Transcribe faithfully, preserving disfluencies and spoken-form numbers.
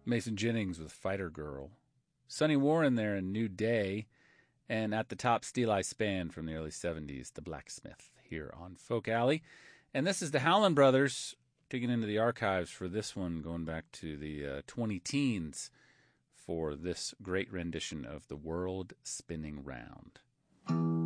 Mason Jennings with Fighter Girl. Sonny Warren there in New Day. And at the top, Steel Eye Span from the early seventies, The Blacksmith, here on Folk Alley. And this is the Howlin' Brothers, digging into the archives for this one, going back to the uh, twenty-teens for this great rendition of The World Spinning Round.